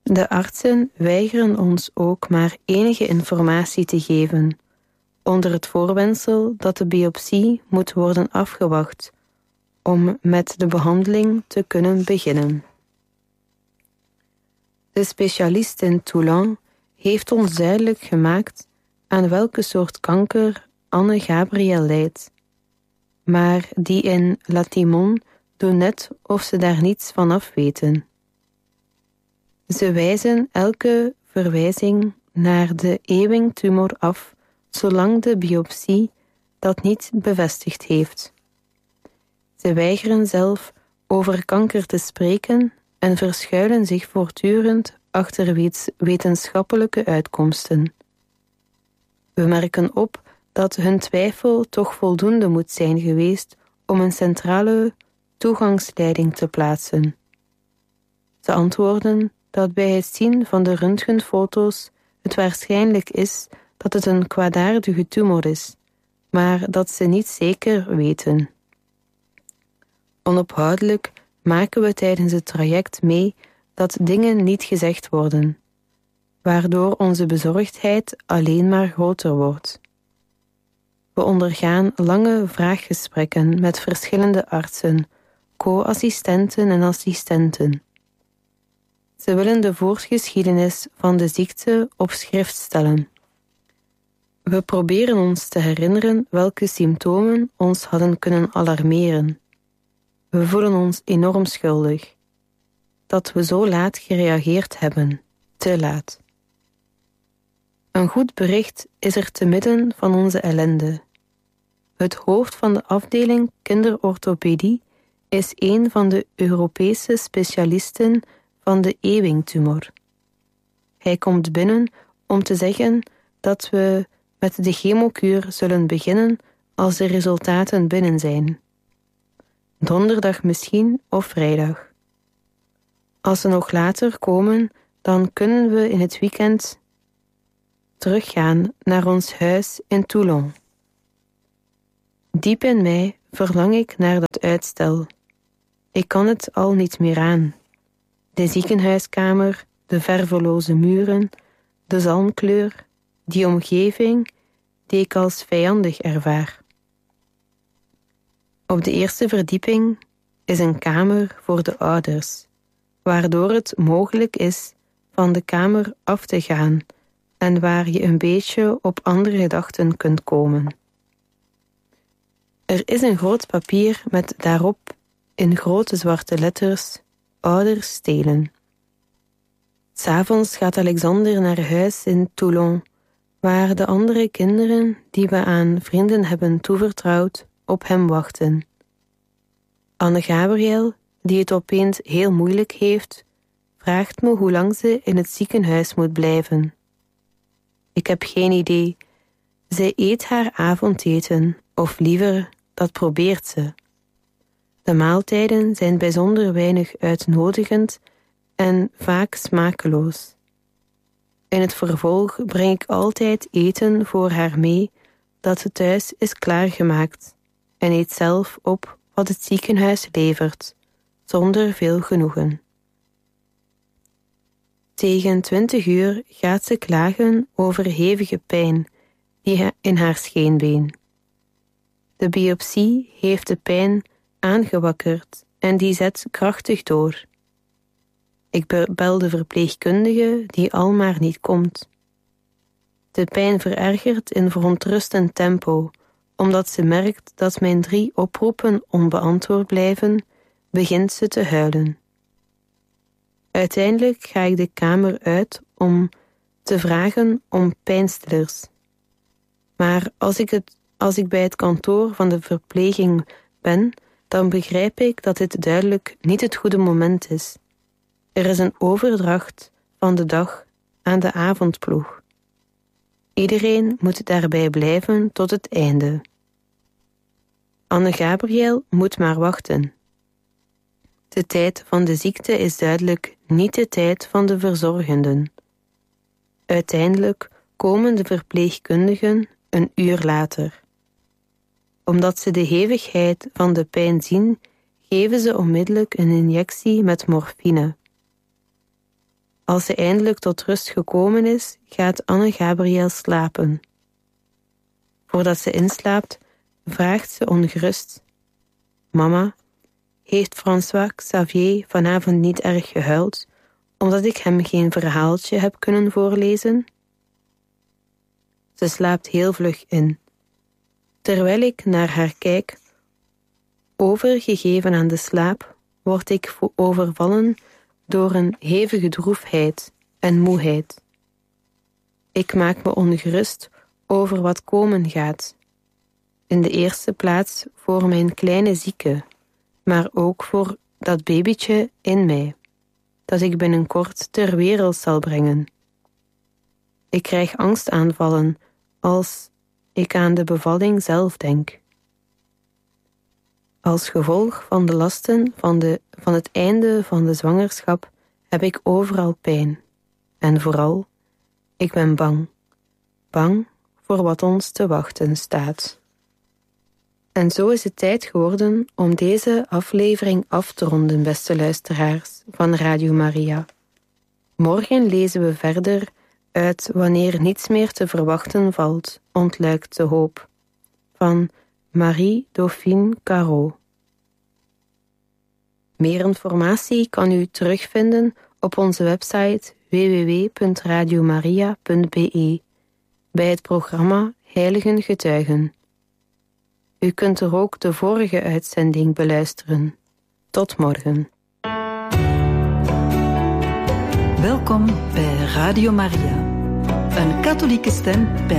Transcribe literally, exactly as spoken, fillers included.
De artsen weigeren ons ook maar enige informatie te geven, onder het voorwendsel dat de biopsie moet worden afgewacht, om met de behandeling te kunnen beginnen. De specialist in Toulon heeft ons duidelijk gemaakt aan welke soort kanker Anne Gabriel lijdt, maar die in La Timon doen net of ze daar niets van af weten. Ze wijzen elke verwijzing naar de Ewing-tumor af, zolang de biopsie dat niet bevestigd heeft. Ze weigeren zelf over kanker te spreken en verschuilen zich voortdurend achter wetenschappelijke uitkomsten. We merken op dat hun twijfel toch voldoende moet zijn geweest om een centrale toegangsleiding te plaatsen. Ze antwoorden dat bij het zien van de röntgenfoto's het waarschijnlijk is dat het een kwaadaardige tumor is, maar dat ze niet zeker weten. Onophoudelijk maken we tijdens het traject mee dat dingen niet gezegd worden, waardoor onze bezorgdheid alleen maar groter wordt. We ondergaan lange vraaggesprekken met verschillende artsen, co-assistenten en assistenten. Ze willen de voorgeschiedenis van de ziekte op schrift stellen. We proberen ons te herinneren welke symptomen ons hadden kunnen alarmeren. We voelen ons enorm schuldig. Dat we zo laat gereageerd hebben, te laat. Een goed bericht is er te midden van onze ellende. Het hoofd van de afdeling kinderorthopedie is een van de Europese specialisten van de Ewing-tumor. Hij komt binnen om te zeggen dat we met de chemokuur zullen beginnen als de resultaten binnen zijn. Donderdag misschien of vrijdag. Als ze nog later komen, dan kunnen we in het weekend teruggaan naar ons huis in Toulon. Diep in mij verlang ik naar dat uitstel. Ik kan het al niet meer aan. De ziekenhuiskamer, de verveloze muren, de zalmkleur, die omgeving die ik als vijandig ervaar. Op de eerste verdieping is een kamer voor de ouders, waardoor het mogelijk is van de kamer af te gaan en waar je een beetje op andere gedachten kunt komen. Er is een groot papier met daarop in grote zwarte letters ouders stelen. 'S Avonds gaat Alexander naar huis in Toulon, waar de andere kinderen die we aan vrienden hebben toevertrouwd op hem wachten. Anne Gabriel, die het opeens heel moeilijk heeft, vraagt me hoe lang ze in het ziekenhuis moet blijven. Ik heb geen idee. Zij eet haar avondeten, of liever, dat probeert ze. De maaltijden zijn bijzonder weinig uitnodigend en vaak smakeloos. In het vervolg breng ik altijd eten voor haar mee dat ze thuis is klaargemaakt en eet zelf op wat het ziekenhuis levert, zonder veel genoegen. Tegen twintig uur gaat ze klagen over hevige pijn die in haar scheenbeen. De biopsie heeft de pijn aangewakkerd en die zet krachtig door. Ik bel de verpleegkundige die al maar niet komt. De pijn verergert in verontrustend tempo, omdat ze merkt dat mijn drie oproepen onbeantwoord blijven, begint ze te huilen. Uiteindelijk ga ik de kamer uit om te vragen om pijnstillers. Maar als ik, het, als ik bij het kantoor van de verpleging ben, dan begrijp ik dat dit duidelijk niet het goede moment is. Er is een overdracht van de dag aan de avondploeg. Iedereen moet daarbij blijven tot het einde. Anne Gabriel moet maar wachten. De tijd van de ziekte is duidelijk niet de tijd van de verzorgenden. Uiteindelijk komen de verpleegkundigen een uur later. Omdat ze de hevigheid van de pijn zien, geven ze onmiddellijk een injectie met morfine. Als ze eindelijk tot rust gekomen is, gaat Anne-Gabriel slapen. Voordat ze inslaapt, vraagt ze ongerust: Mama, heeft François Xavier vanavond niet erg gehuild, omdat ik hem geen verhaaltje heb kunnen voorlezen? Ze slaapt heel vlug in. Terwijl ik naar haar kijk, overgegeven aan de slaap, word ik overvallen door een hevige droefheid en moeheid. Ik maak me ongerust over wat komen gaat. In de eerste plaats voor mijn kleine zieke, maar ook voor dat babytje in mij, dat ik binnenkort ter wereld zal brengen. Ik krijg angstaanvallen als ik aan de bevalling zelf denk. Als gevolg van de lasten van, de, van het einde van de zwangerschap heb ik overal pijn. En vooral, ik ben bang. Bang voor wat ons te wachten staat. En zo is het tijd geworden om deze aflevering af te ronden, beste luisteraars van Radio Maria. Morgen lezen we verder uit Wanneer niets meer te verwachten valt, ontluikt de hoop, van Marie Dauphine Caro. Meer informatie kan u terugvinden op onze website w w w punt radiomaria punt b e bij het programma Heiligen Getuigen. U kunt er ook de vorige uitzending beluisteren. Tot morgen. Welkom bij Radio Maria, een katholieke stem bij